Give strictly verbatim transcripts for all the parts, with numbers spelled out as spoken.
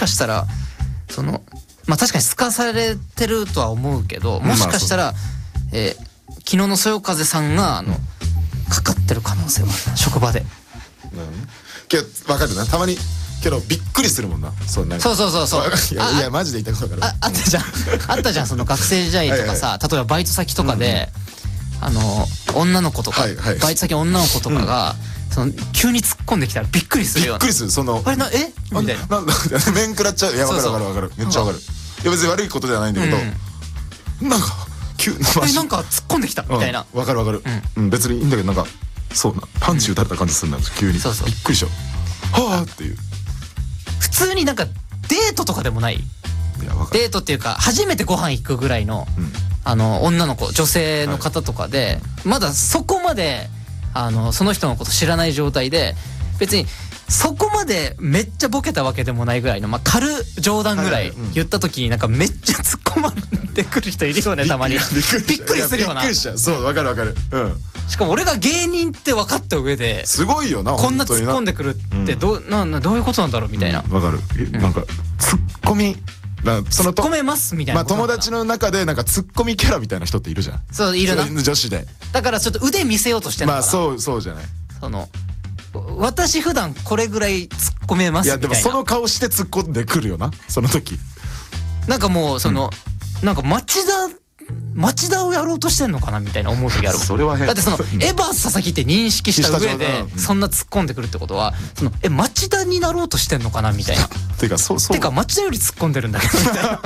したらそのまあ確かにすかされてるとは思うけど、もしかしたら、えー、昨日のそよ風さんがあのかかってる可能性はある職場で。 けど分かるな、たまにけどびっくりするもんな。そうなんかそうそうそうそういや、いやマジで言ったことだからあ, あったじゃんあったじゃんその学生時代とかさ、はいはい、例えばバイト先とかで、うんうん、あの女の子とか、はいはい、バイト先の女の子とかが、うん、その急に突っ込んできたらびっくりするよ。 びっくりする。そのあれなえみたいななんだ面食らっちゃう。いや分かる分かる分かる、めっちゃ分かる。いや別に悪いことじゃないんだけど、うん、なんか急にえなんか突っ込んできたみたいな。 分かる分かる、うんうん、別にいいんだけどなんかそうなパンチ打たれた感じするんだ、急に。そうそうびっくりしちゃう。はあっていう。 普通になんかデートとかでもない。いや分かる。デートっていうか初めてご飯行くぐらいの、うん、あの女の子女性の方とかで、はい、まだそこまであのその人のこと知らない状態で、別にそこまでめっちゃボケたわけでもないぐらいの、まあ、軽冗談ぐらい言った時になんかめっちゃ突っ込まれてくる人いるよねたまに。びっくりするよな。 びっくりしちゃう。そう分かる分かる、うん、 しかも俺が芸人って分かった上ですごいよな、 こんな突っ込んでくるってどう、ななどういうことなんだろうみたいな。 分かる、うん、なんか突っ込みその突っ込めますみたいな。 まあ友達の中でなんか突っ込みキャラみたいな人っているじゃん。 そういるな、 女子で。 だからちょっと腕見せようとしてんのかな。 まあそうそうじゃない。 その私普段これぐらい突っ込めますみたいな。 いやでもその顔して突っ込んでくるよなその時。 なんかもうその、うん、なんか町田町田をやろうとしてんのかなみたいな思う時ある。 それは変だってそのエヴァ佐々木って認識した上でそんな突っ込んでくるってことは、そのえ町田になろうとしてんのかなみたいな。 てかそうそう。 てか町田より突っ込んでるんだけどみたいな。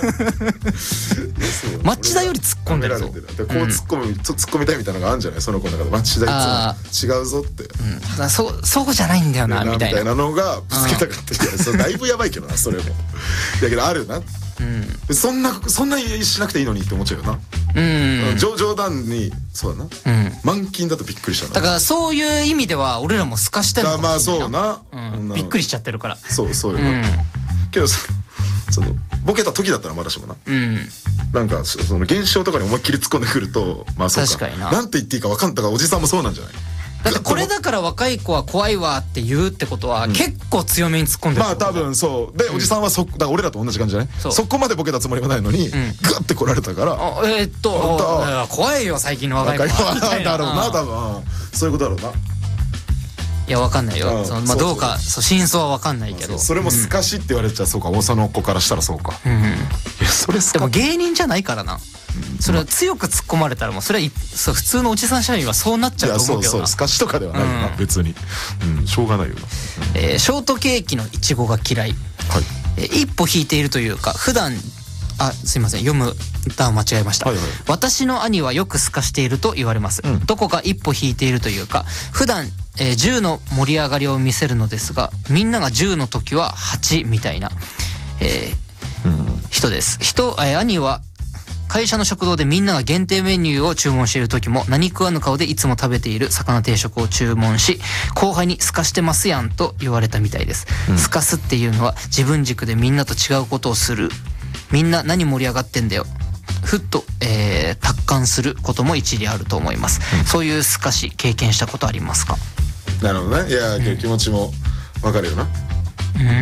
町田より突っ込んでるぞ。 こう突っ込む突っ込みたいみたいなのがあるんじゃないその子の中で。町田いつも違うぞって。 うん、そうそうじゃないんだよなみたいな。 みたいなのがぶつけたかった。いやそれだいぶやばいけどなそれも。だけどあるな。うん、そんなそんなしなくていいのにって思っちゃうよな。うん、冗談にそうだな、うん、満勤だとびっくりしたな。 だからそういう意味では俺らもすかしてんのかもしれないな。 まあそうな、 うん、びっくりしちゃってるから。 そうそうよな、うん、けどそのボケた時だったらまだしもな、うん、なんかその現象とかに思いっきり突っ込んでくると、まあそうか、確かにな、なんて言っていいか分かんたからおじさんもそうなんじゃない。 だってこれだから若い子は怖いわって言うってことは結構強めに突っ込んでる。 まあ多分そうで、おじさんはそだから俺らと同じ感じじゃない。そこまでボケたつもりはないのにグッて来られたから、 えっと怖いよ最近の若い子はみたいな。 だろうな多分そういうことだろうな。 いやわかんないよ、そのまあどうか真相はわかんないけど、 それもすかしって言われちゃそうか、大阪の子からしたらそうか。いやそれでも芸人じゃないからな。それは強く突っ込まれたらもうそれは普通のおじさん社員はそうなっちゃうと思うけどな。 そうそうすかしとかではないよな別に、うんしょうがないよな。 えショートケーキのいちごが嫌い。一歩引いているというか普段あすいません読む段を間違えました。私の兄はよくすかしていると言われます。どこか一歩引いているというか普段えー、じゅうの盛り上がりを見せるのですがみんながじゅうの時ははちみたいな、えーうん、人です。人、えー、兄は会社の食堂でみんなが限定メニューを注文している時も何食わぬ顔でいつも食べている魚定食を注文し後輩にすかしてますやんと言われたみたいです。うん、すかすっていうのは自分軸でみんなと違うことをする。みんな何盛り上がってんだよふっと、えー、達観することも一理あると思います。うん、そういうすかし経験したことありますか。 なるほどね。いや、うん、気持ちも分かるよな。うん、うん、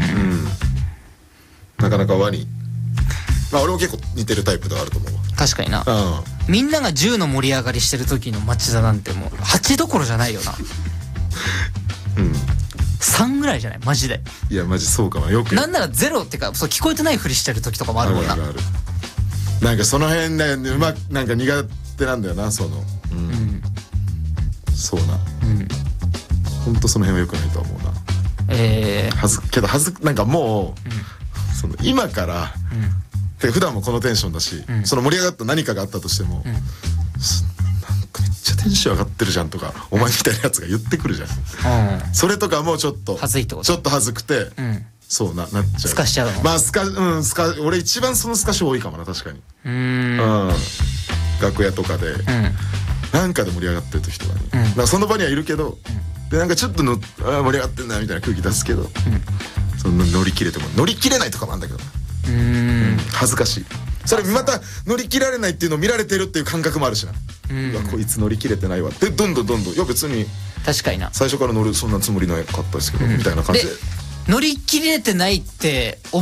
なかなか輪にまあ俺も結構似てるタイプではあると思うわ。 確かにな、うん、みんながじゅうの盛り上がりしてる時の町田なんてもうはちどころじゃないよな。うんさんぐらいじゃないマジで。 いやマジそうかも。よくなんならゼロってかそう聞こえてないふりしてる時とかもあるもんな。あるあるある。 なんかその辺ねうまくなんか苦手なんだよなその、うんうん、そうな、うんほんとその辺は良くないと思うな。えー、はずけどはずなんかもう、うん、その今から、うん、てか普段もこのテンションだし、うん、その盛り上がった何かがあったとしても、うん、なんかめっちゃテンション上がってるじゃんとかお前みたいなやつが言ってくるじゃん、うん、それとかもうちょっとはずいってことちょっとはずくて、うん、そうななっちゃう。 すかしちゃうの。 まあすかうんすか俺一番そのすかし多いかもな確かに。うーん、うん、楽屋とかで、うん、なんかで盛り上がってる時とかに、うん、なんかその場にはいるけど、うんでなんかちょっとのあ盛り上がってんなみたいな空気出すけど、うん、その乗り切れても乗り切れないとかもあるんだけどうーん、うん、恥ずかしい。それまた乗り切られないっていうのを見られてるっていう感覚もあるしな。うわこいつ乗り切れてないわでどんどんどんどんいや別に確かにな最初から乗るそんなつもりなかったですけど、うん、みたいな感じで乗り切れてないって